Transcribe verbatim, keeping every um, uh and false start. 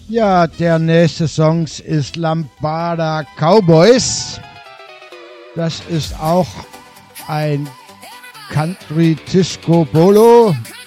Ja, der nächste Song ist Lambada Cowboys. Das ist auch ein Country Disco Bolo